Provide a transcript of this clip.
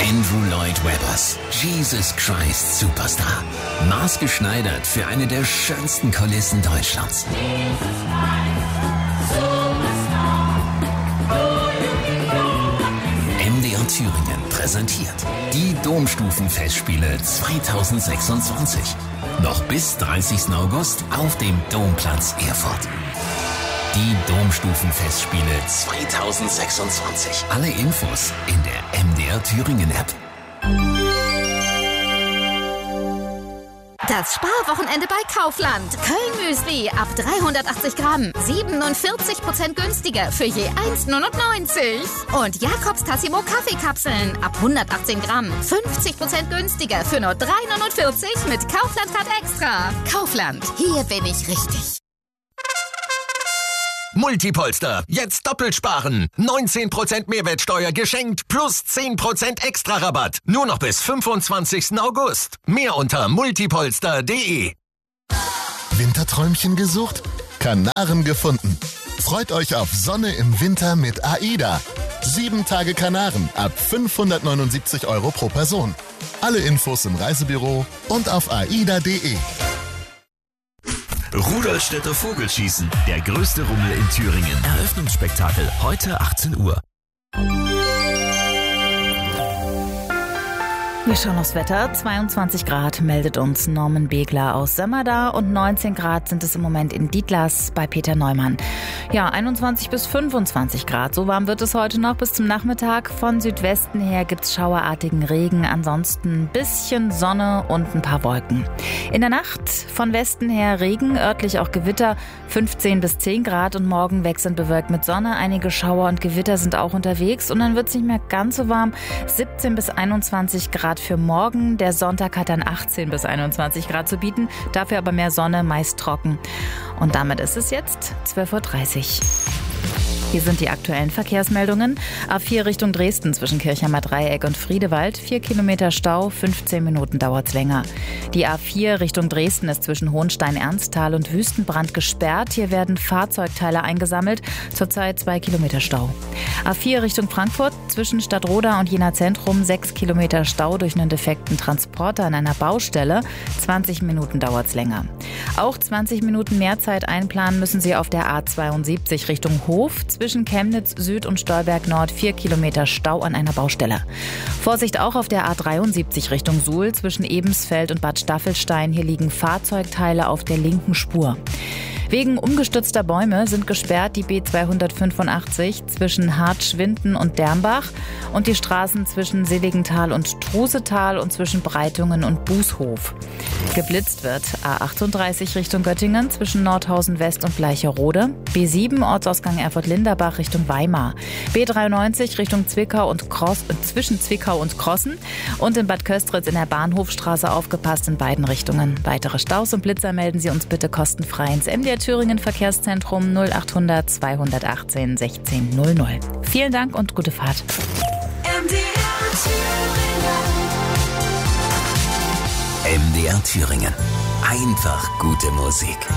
Andrew Lloyd Webbers Jesus Christ Superstar. Maßgeschneidert für eine der schönsten Kulissen Deutschlands. MDR Thüringen präsentiert die Domstufenfestspiele 2026. Noch bis 30. August auf dem Domplatz Erfurt. Die Domstufenfestspiele 2026. Alle Infos in der MDR Thüringen App. Das Sparwochenende bei Kaufland. Köln-Müsli ab 380 Gramm. 47% günstiger für je 1,99. Und Jakobs Tassimo Kaffeekapseln ab 118 Gramm. 50% günstiger für nur 3,49 mit Kaufland-Card Extra. Kaufland, hier bin ich richtig. Multipolster, jetzt doppelt sparen. 19% Mehrwertsteuer geschenkt plus 10% extra Rabatt. Nur noch bis 25. August. Mehr unter multipolster.de. Winterträumchen gesucht? Kanaren gefunden. Freut euch auf Sonne im Winter mit AIDA. 7 Tage Kanaren ab 579 € pro Person. Alle Infos im Reisebüro und auf aida.de. Rudolstädter Vogelschießen, der größte Rummel in Thüringen. Eröffnungsspektakel heute 18 Uhr. Wir schauen aufs Wetter. 22 Grad meldet uns Norman Begler aus Sömmerda und 19 Grad sind es im Moment in Dietlas bei Peter Neumann. Ja, 21 bis 25 Grad. So warm wird es heute noch bis zum Nachmittag. Von Südwesten her gibt's schauerartigen Regen. Ansonsten ein bisschen Sonne und ein paar Wolken. In der Nacht von Westen her Regen, örtlich auch Gewitter. 15 bis 10 Grad und morgen wechselnd bewölkt mit Sonne. Einige Schauer und Gewitter sind auch unterwegs und dann wird es nicht mehr ganz so warm. 17 bis 21 Grad für morgen. Der Sonntag hat dann 18 bis 21 Grad zu bieten. Dafür aber mehr Sonne, meist trocken. Und damit ist es jetzt 12:30 Uhr. Hier sind die aktuellen Verkehrsmeldungen. A4 Richtung Dresden zwischen Kirchheimer Dreieck und Friedewald. 4 Kilometer Stau, 15 Minuten dauert's länger. Die A4 Richtung Dresden ist zwischen Hohenstein-Ernsthal und Wüstenbrand gesperrt. Hier werden Fahrzeugteile eingesammelt. Zurzeit 2 Kilometer Stau. A4 Richtung Frankfurt zwischen Stadtroda und Jena Zentrum. 6 Kilometer Stau durch einen defekten Transporter an einer Baustelle. 20 Minuten dauert's länger. Auch 20 Minuten mehr Zeit einplanen müssen Sie auf der A72 Richtung Hof. Zwischen Chemnitz Süd und Stolberg Nord 4 Kilometer Stau an einer Baustelle. Vorsicht auch auf der A73 Richtung Suhl zwischen Ebensfeld und Bad Staffelstein. Hier liegen Fahrzeugteile auf der linken Spur. Wegen umgestürzter Bäume sind gesperrt die B285 zwischen Hartschwinden und Dermbach und die Straßen zwischen Seligenthal und Trusetal und zwischen Breitungen und Bußhof. Geblitzt wird A38 Richtung Göttingen zwischen Nordhausen West und Bleicherode, B7 Ortsausgang Erfurt-Linderbach Richtung Weimar, B93 Richtung Zwickau und zwischen Zwickau und Krossen und in Bad Köstritz in der Bahnhofstraße aufgepasst in beiden Richtungen. Weitere Staus und Blitzer melden Sie uns bitte kostenfrei ins MDR Thüringen Verkehrszentrum 0800 218 16 00. Vielen Dank und gute Fahrt. MDR Thüringen. Einfach gute Musik.